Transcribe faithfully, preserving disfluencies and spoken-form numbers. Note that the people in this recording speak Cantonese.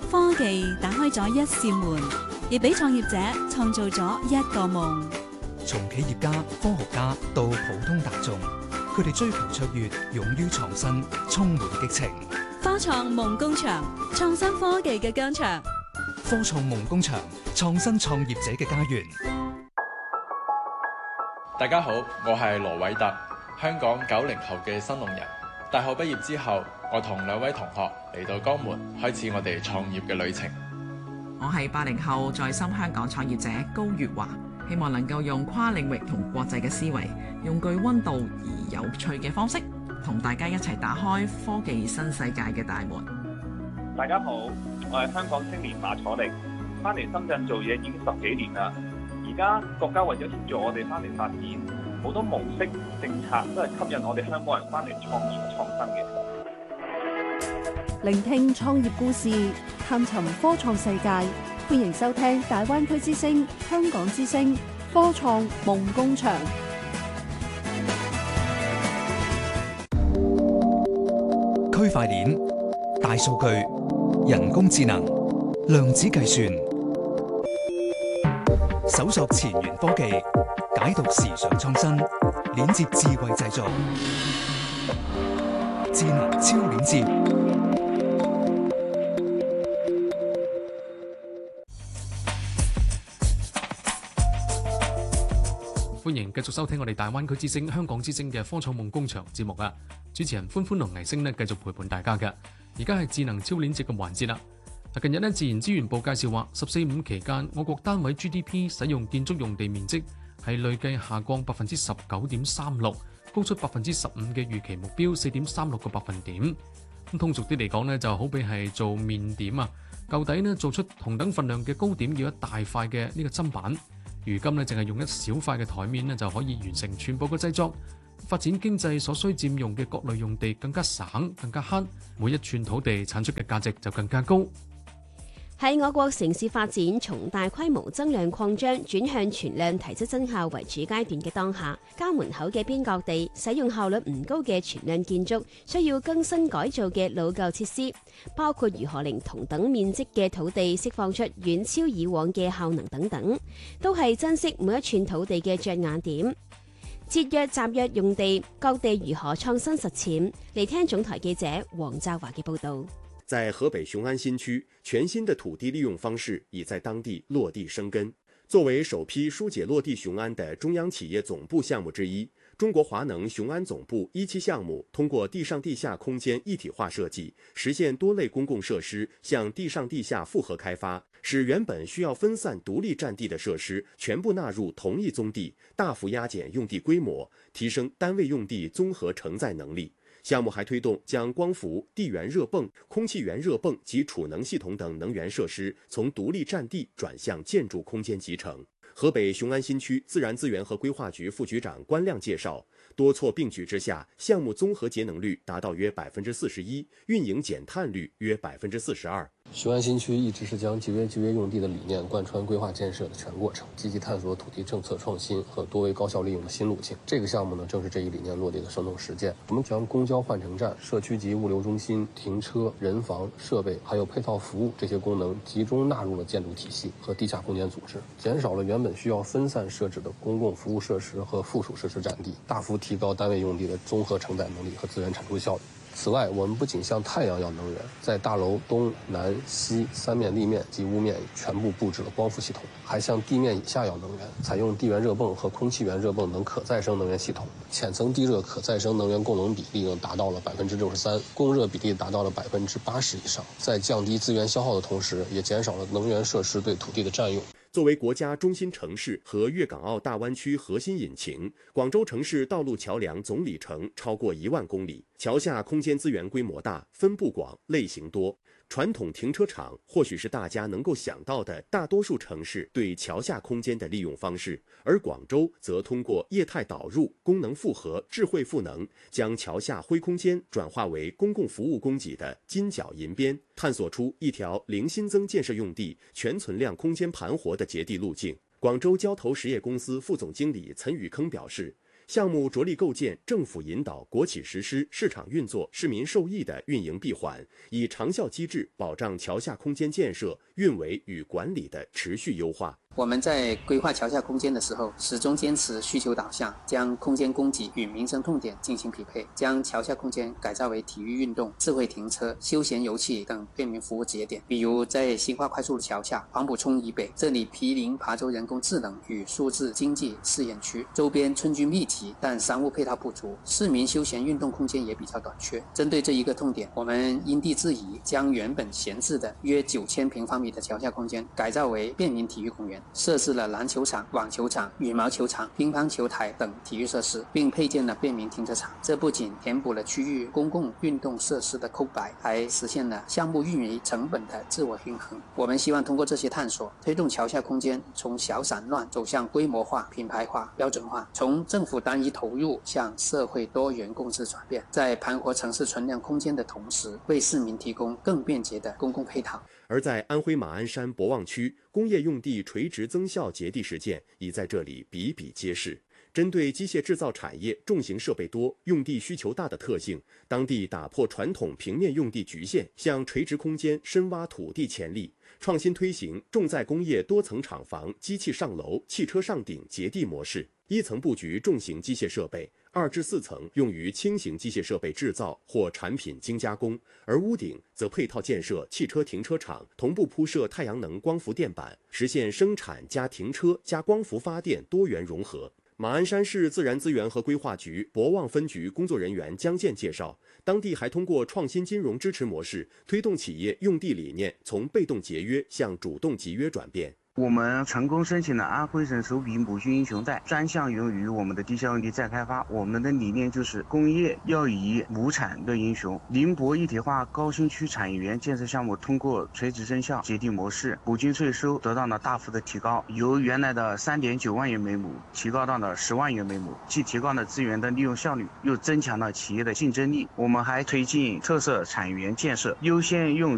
科技打開咗一扇門，亦俾創業者創造咗一個夢。 從企業家、科學家到普通大眾，佢哋追求卓越，勇於創新，充滿激情。 科創夢工場，創新科技嘅疆場。 科創夢工場，創新創業者嘅家園。 大家好，我係羅偉特，香港九零後嘅新農人。大學畢業之後，我同兩位同學嚟到江門，開始我哋創業嘅旅程。 我係八零後在深香港創業者高月華，希望能夠用跨領域同國際嘅思維，用具溫度而有趣嘅方式，同大家一齊打開科技新世界嘅大門。 大家好，我係香港青年馬楚力，翻嚟深圳做嘢已經十幾年啦。而家國家為咗協助我哋翻嚟發展，好多模式政策都係吸引我哋香港人翻嚟創業創新嘅。 聆聽創業故事，探尋科創世界，歡迎收聽大灣區之聲、香港之聲科創夢工場。 區塊鏈、大數據、人工智能、量子計算，搜索前沿科技，解讀時尚創新，鏈接智慧製造，智能超鏈接。 歡迎繼續收聽我哋大灣區之聲、香港之聲嘅科創夢工場節目啊！主持人歡歡同藝星呢繼續陪伴大家嘅。而家係智能超鏈接嘅環節啦。近日呢，自然資源部介紹話，十四五期間我國單位 G D P 使用建築用地面積係累計下降百分之十九點三六，高出百分之十五嘅預期目標四點三六個百分點。咁通俗啲嚟講呢，就好比係做麵點啊，舊底呢做出同等份量嘅糕點要一大塊嘅呢個砧板。如今咧，淨係用一小塊嘅台面咧，就可以完成全部嘅製作。發展經濟所需佔用嘅各類用地更加省、更加慳，每一寸土地產出嘅價值就更加高。 喺我國城市發展從大規模增量擴張轉向全量提質增效為主階段嘅當下，家門口嘅邊角地使用效率唔高嘅全量建築，需要更新改造嘅老舊設施，包括如何令同等面積嘅土地釋放出遠超以往嘅效能等等，都係珍惜每一寸土地嘅着眼點。節約集約用地，各地如何創新實踐？嚟聽總台記者黃澤華嘅報導。 在河北雄安新區，全新的土地利用方式已在當地落地生根。作為首批疏解落地雄安的中央企業總部項目之一，中國華能雄安總部一期項目通過地上地下空間一體化設計，實現多類公共設施向地上地下複合開發，使原本需要分散獨立佔地的設施全部納入同一宗地，大幅壓減用地規模，提升單位用地綜合承載能力。項目還推動將光伏、地緣熱泵、空氣源熱泵及儲能系統等能源設施從獨立佔地轉向建築空間集成。河北雄安新區自然資源和規劃局副局長關亮介紹，多措並舉之下，項目綜合節能率達到約百分之四十一，運營減碳率約百分之四十二。 雄安新區一直是將節約節約用地的理念貫穿規劃建設的全過程，積極探索土地政策創新和多維高效利用的新路徑。這個項目呢，正是這一理念落地的生動實踐。我們將公交換乘站、社區級物流中心、停車、人防、設備，還有配套服務這些功能集中納入了建築體系和地下空間組織，減少了原本需要分散設置的公共服務設施和附屬設施佔地，大幅提高單位用地的綜合承載能力和資源產出效率。此外，我們不僅向太陽要能源，在大樓東南西三面立面及屋面全部佈置了光伏系統，還向地面以下要能源，採用地緣熱泵和空氣源熱泵等可再生能源系統，淺層地熱可再生能源供能比例達到了百分之六十三，供熱比例達到了百分之八十以上，在降低資源消耗的同時，也減少了能源設施對土地的佔用。 作為國家中心城市和粵港澳大灣區核心引擎，廣州城市道路橋梁總里程超過一萬公里，橋下空間資源規模大、分布廣、類型多。傳統停車場或許是大家能夠想到的大多數城市對橋下空間的利用方式，而廣州則通過業態導入、功能複合、智慧賦能，將橋下灰空間轉化為公共服務供給的金角銀邊，探索出一條零新增建設用地、全存量空間盤活的接地路徑。廣州交投實業公司副總經理陳宇鏗表示， 项目着力构建政府引导、国企实施、市场运作、市民受益的运营闭环，以长效机制保障桥下空间建设、运维与管理的持续优化。 我们在规划桥下空间的时候，始终坚持需求导向，将空间供给与民生痛点进行匹配，将桥下空间改造为体育运动、智慧停车、休闲游憩等便民服务节点。比如在新化快速路桥下黄埔冲以北，这里毗邻琶洲人工智能与数字经济试验区，周边村居密集，但商务配套不足，市民休闲运动空间也比较短缺。针对这一个痛点，我们因地制宜，将原本闲置的约九千平方米的桥下空间改造为便民体育公园，设置了篮球场、网球场、羽毛球场、乒乓球台等体育设施，并配建了便民停车场。这不仅填补了区域公共运动设施的空白，还实现了项目运营成本的自我平衡。我们希望通过这些探索，推动桥下空间从小散乱走向规模化、品牌化、标准化，从政府单一投入向社会多元共治转变，在盘活城市存量空间的同时，为市民提供更便捷的公共配套。 而在安徽马鞍山博望区，工业用地垂直增效截地事件已在这里比比皆是。针对机械制造产业重型设备多、用地需求大的特性，当地打破传统平面用地局限，向垂直空间深挖土地潜力，创新推行重载工业多层厂房、机器上楼、汽车上顶截地模式。一层布局重型机械设备，二至四层用于轻型机械设备制造或产品精加工，而屋顶则配套建设汽车停车场，同步铺设太阳能光伏电板，实现生产加停车加光伏发电多元融合。马鞍山市自然资源和规划局博望分局工作人员江建介绍，当地还通过创新金融支持模式，推动企业用地理念从被动节约向主动集约转变。 我们成功申请了安徽省首笔母亲英雄贷，专项用于我们的地下用地再开发。我们的理念就是工业要以亩产论英雄。宁波一体化高新区产业园建设项目通过垂直增效截地模式，补均税收得到了大幅的提高，由原来的 三点九万元每亩提高到了十万元每亩，既提高了资源的利用效率，又增强了企业的竞争力。我们还推进特色产业园建设，优先用